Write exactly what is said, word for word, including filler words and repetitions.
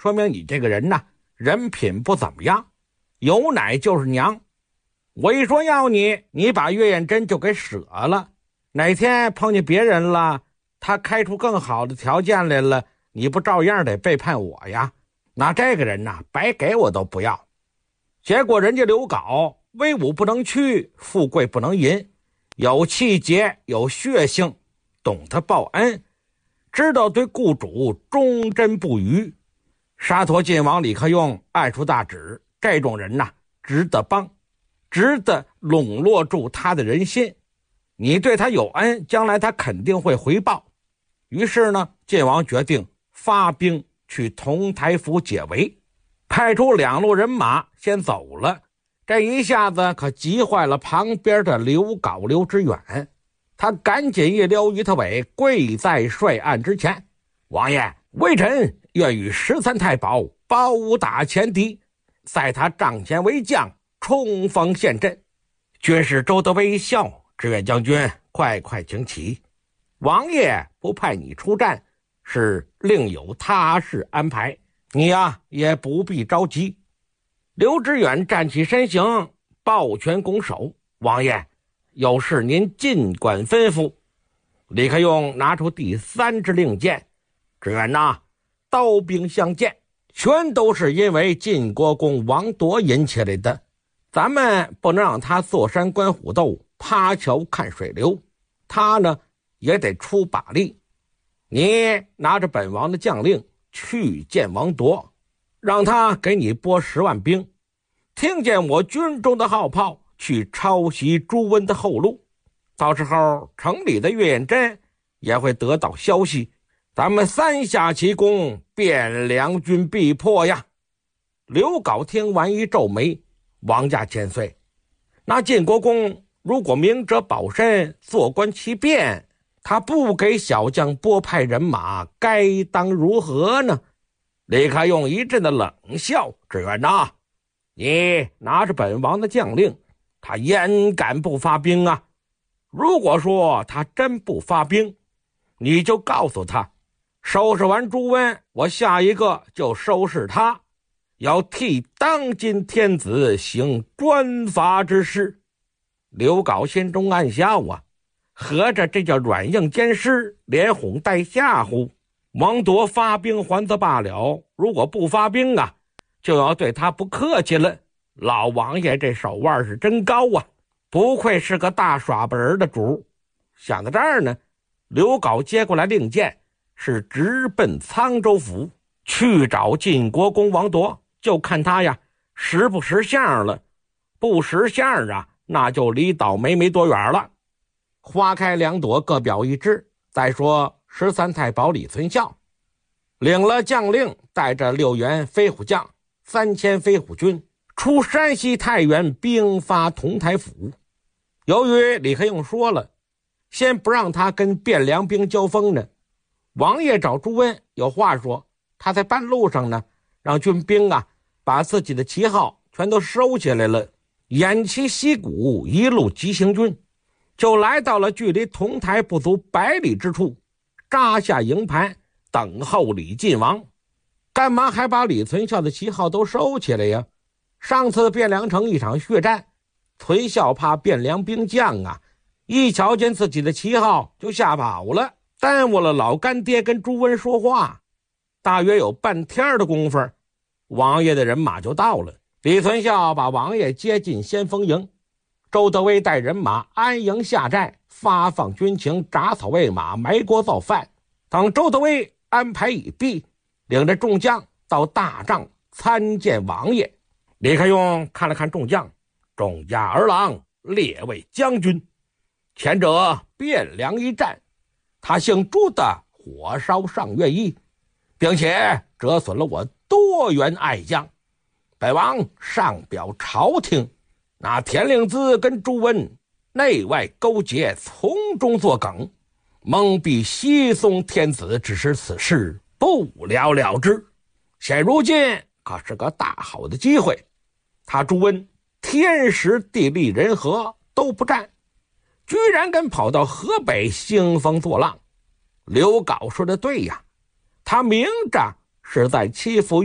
说明你这个人呐，人品不怎么样，有奶就是娘。我一说要你，你把岳彦珍就给舍了，哪天碰见别人了，他开出更好的条件来了，你不照样得背叛我呀？那这个人呐，白给我都不要。结果人家刘镐威武不能屈，富贵不能淫，有气节，有血性，懂得报恩，知道对雇主忠贞不渝。沙陀晋王李克用爱出大旨，这种人呐，值得帮，值得笼络住他的人心。你对他有恩，将来他肯定会回报。于是呢，晋王决定发兵去同台府解围，派出两路人马先走了。这一下子可急坏了旁边的刘镐刘知远，他赶紧一撩鱼头尾，跪在帅案之前：王爷，微臣愿与十三太保包打前敌，在他帐前为将，冲锋陷阵。军士周德威一笑：知远将军，快快请起。王爷不派你出战，是另有他事安排，你呀也不必着急。刘知远站起身形，抱拳拱手：王爷，有事您尽管吩咐。李克用拿出第三支令箭：知远呐，刀兵相见，全都是因为晋国公王铎引起来的，咱们不能让他坐山观虎斗，趴桥看水流，他呢也得出把力。你拿着本王的将令去见王铎，让他给你拨十万兵，听见我军中的号炮，去抄袭朱温的后路。到时候城里的岳彦珍也会得到消息，咱们三下齐攻，汴梁军必破呀。刘镐听完一皱眉：王家千岁，那晋国公如果明哲保身，坐观其变，他不给小将拨派人马，该当如何呢？李克用一阵的冷笑：知远呐，你拿着本王的将令，他焉敢不发兵啊？如果说他真不发兵，你就告诉他，收拾完朱温，我下一个就收拾他，要替当今天子行专罚之事。刘镐心中暗笑啊，合着这叫软硬兼施，连哄带吓唬。王铎发兵还则罢了，如果不发兵啊，就要对他不客气了。老王爷这手腕是真高啊，不愧是个大耍本儿的主。想到这儿呢，刘镐接过来令箭，是直奔沧州府去找晋国公王铎，就看他呀识不识相了。不识相啊，那就离倒霉没多远了。花开两朵，各表一枝。再说十三太保李存孝领了将令，带着六员飞虎将、三千飞虎军出山西太原，兵发同台府。由于李克用说了，先不让他跟汴梁兵交锋呢，王爷找朱温有话说，他在半路上呢，让军兵啊把自己的旗号全都收起来了，偃旗息鼓，一路急行军，就来到了距离同台不足百里之处，扎下营盘等候李晋王。干嘛还把李存孝的旗号都收起来呀？上次汴梁城一场血战，存孝怕汴梁兵将啊一瞧见自己的旗号就吓跑了，耽误了老干爹跟朱温说话。大约有半天的功夫，王爷的人马就到了。李存孝把王爷接进先锋营，周德威带人马安营下寨，发放军情，铡草喂马，埋锅造饭。等周德威安排已毕，领着众将到大帐参见王爷。李克用看了看众将，众家儿郎，列位将军，前者汴梁一战，他姓朱的火烧上月邑，并且折损了我多员爱将，本王上表朝廷，那田令孜跟朱温内外勾结，从中作梗，蒙蔽西宋天子，只使此事不了了之。现如今可是个大好的机会，他朱温天时地利人和都不占，居然敢跑到河北兴风作浪。刘镐说的对呀，他明着是在欺负